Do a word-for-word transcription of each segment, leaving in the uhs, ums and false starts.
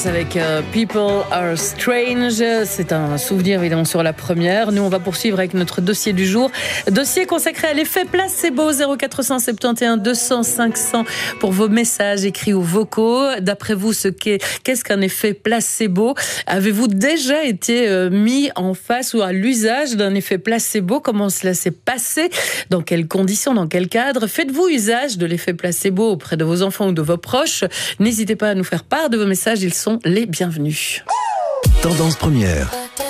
Beatles avec euh, People Are Strange. C'est un souvenir évidemment sur la première. Nous, on va poursuivre avec notre dossier du jour. Dossier consacré à l'effet placebo. Zéro quatre cent soixante et onze deux cents cinq cents pour vos messages écrits ou vocaux. D'après vous, ce qu'est, qu'est-ce qu'un effet placebo? Avez-vous déjà été euh, mis en face ou à l'usage d'un effet placebo? Comment cela s'est passé? Dans quelles conditions? Dans quel cadre? Faites-vous usage de l'effet placebo auprès de vos enfants ou de vos proches? N'hésitez pas à nous faire part de vos messages, ils sont les bienvenus. Tendance première.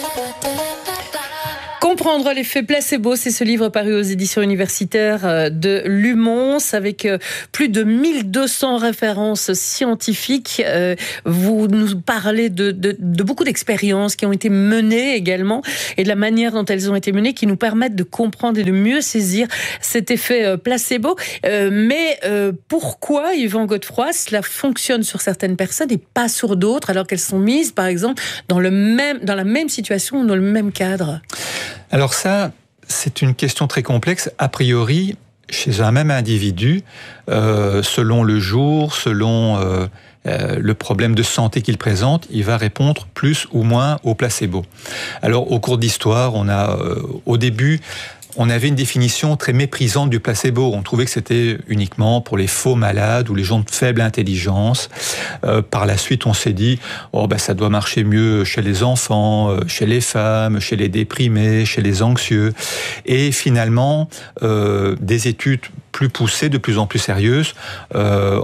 Comprendre l'effet placebo, c'est ce livre paru aux éditions universitaires de Lumons avec plus de mille deux cents références scientifiques. Vous nous parlez de, de, de beaucoup d'expériences qui ont été menées également et de la manière dont elles ont été menées qui nous permettent de comprendre et de mieux saisir cet effet placebo. Mais pourquoi, Yvan Godefroy, cela fonctionne sur certaines personnes et pas sur d'autres alors qu'elles sont mises, par exemple, dans, le même, dans la même situation ou dans le même cadre ? Alors ça, c'est une question très complexe. A priori, chez un même individu, euh, selon le jour, selon euh, euh, le problème de santé qu'il présente, il va répondre plus ou moins au placebo. Alors, au cours de l'histoire, on a, euh, au début, on avait une définition très méprisante du placebo. On trouvait que c'était uniquement pour les faux malades ou les gens de faible intelligence. Euh, par la suite, on s'est dit, oh ben ça doit marcher mieux chez les enfants, euh, chez les femmes, chez les déprimés, chez les anxieux. Et finalement, euh, des études plus poussées, de plus en plus sérieuses, euh,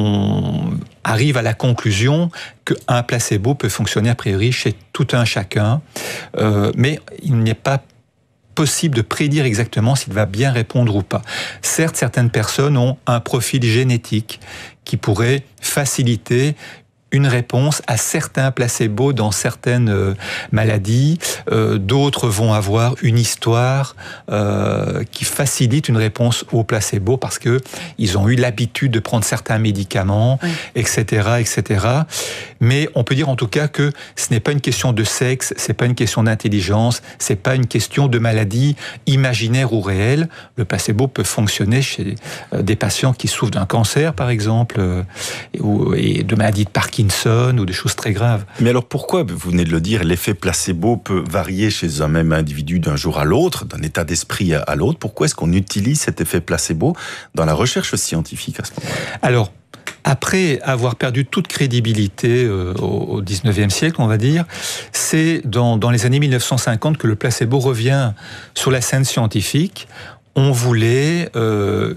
on arrive à la conclusion qu'un placebo peut fonctionner a priori chez tout un chacun, euh, mais il n'est pas possible de prédire exactement s'il va bien répondre ou pas. Certes, certaines personnes ont un profil génétique qui pourrait faciliter une réponse à certains placebos dans certaines euh, maladies. Euh, d'autres vont avoir une histoire euh, qui facilite une réponse au placebo parce que ils ont eu l'habitude de prendre certains médicaments, oui. et cetera, et cetera. Mais on peut dire en tout cas que ce n'est pas une question de sexe, c'est pas une question d'intelligence, c'est pas une question de maladie imaginaire ou réelle. Le placebo peut fonctionner chez euh, des patients qui souffrent d'un cancer, par exemple, euh, ou, et de maladies de Parkinson, ou des choses très graves. Mais alors pourquoi, vous venez de le dire, l'effet placebo peut varier chez un même individu d'un jour à l'autre, d'un état d'esprit à l'autre? Pourquoi est-ce qu'on utilise cet effet placebo dans la recherche scientifique à ce moment-là? Alors, après avoir perdu toute crédibilité euh, au dix-neuvième siècle, on va dire, c'est dans, dans les années mille neuf cent cinquante que le placebo revient sur la scène scientifique. On voulait euh,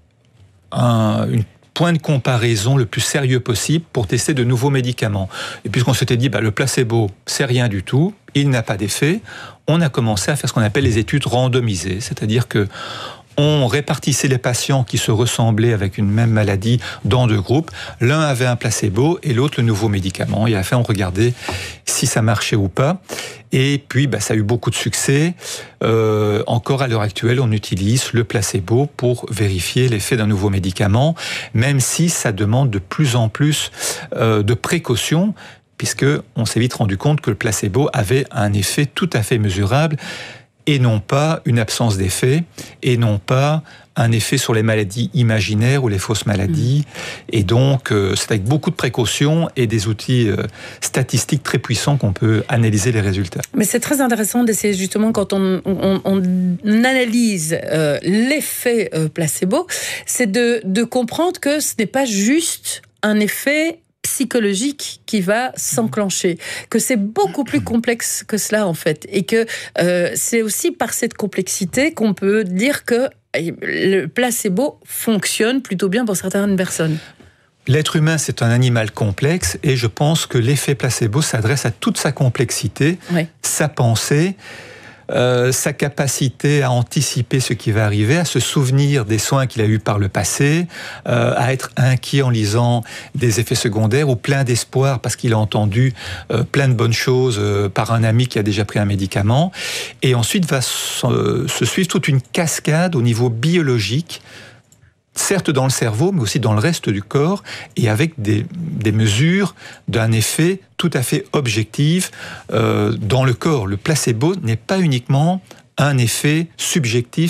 un, une point de comparaison le plus sérieux possible pour tester de nouveaux médicaments. Et puisqu'on s'était dit, bah, le placebo, c'est rien du tout, il n'a pas d'effet, on a commencé à faire ce qu'on appelle les études randomisées, c'est-à-dire que on répartissait les patients qui se ressemblaient avec une même maladie dans deux groupes. L'un avait un placebo et l'autre le nouveau médicament. Et à la fin, on regardait si ça marchait ou pas. Et puis, bah, ça a eu beaucoup de succès. Euh, encore à l'heure actuelle, on utilise le placebo pour vérifier l'effet d'un nouveau médicament, même si ça demande de plus en plus euh, de précautions, puisque on s'est vite rendu compte que le placebo avait un effet tout à fait mesurable, et non pas une absence d'effet, et non pas un effet sur les maladies imaginaires ou les fausses maladies. Mmh. Et donc, euh, c'est avec beaucoup de précautions et des outils euh, statistiques très puissants qu'on peut analyser les résultats. Mais c'est très intéressant d'essayer justement, quand on, on, on analyse euh, l'effet euh, placebo, c'est de, de comprendre que ce n'est pas juste un effet psychologique qui va s'enclencher, que c'est beaucoup plus complexe que cela en fait, et que euh, c'est aussi par cette complexité qu'on peut dire que le placebo fonctionne plutôt bien pour certaines personnes. L'être humain, c'est un animal complexe, et je pense que l'effet placebo s'adresse à toute sa complexité, oui. sa pensée, Euh, sa capacité à anticiper ce qui va arriver, à se souvenir des soins qu'il a eus par le passé, euh, à être inquiet en lisant des effets secondaires ou plein d'espoir parce qu'il a entendu euh, plein de bonnes choses euh, par un ami qui a déjà pris un médicament. Et ensuite va se, euh, se suivre toute une cascade au niveau biologique, certes dans le cerveau, mais aussi dans le reste du corps, et avec des, des mesures d'un effet tout à fait objectif euh, dans le corps. Le placebo n'est pas uniquement un effet subjectif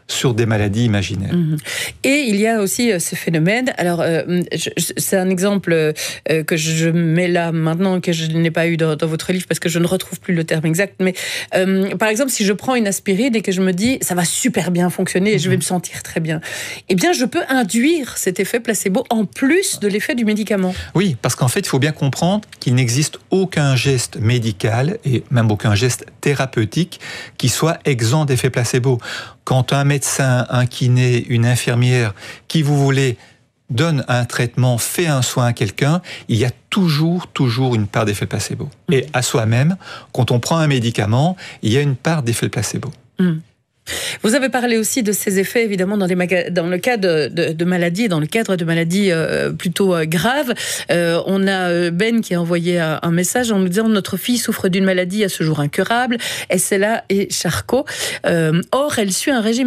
sur des maladies imaginaires. Mmh. Et il y a aussi euh, ce phénomène, alors euh, je, c'est un exemple euh, que je mets là maintenant, que je n'ai pas eu dans, dans votre livre parce que je ne retrouve plus le terme exact, mais euh, par exemple si je prends une aspirine et que je me dis ça va super bien fonctionner et mmh. je vais me sentir très bien, eh bien je peux induire cet effet placebo en plus de l'effet du médicament. Oui, parce qu'en fait il faut bien comprendre qu'il n'existe aucun geste médical et même aucun geste thérapeutique qui soit exempt d'effet placebo. Quand un médecin, un kiné, une infirmière, qui vous voulez, donne un traitement, fait un soin à quelqu'un, il y a toujours, toujours une part d'effet placebo. Mmh. Et à soi-même, quand on prend un médicament, il y a une part d'effet placebo. Mmh. Vous avez parlé aussi de ces effets, évidemment, dans, les maga- dans le cas de, de, de maladies, dans le cadre de maladies euh, plutôt euh, graves. Euh, on a Ben qui a envoyé un, un message en nous disant « Notre fille souffre d'une maladie à ce jour incurable, S L A et Charcot. Euh, or, elle suit un régime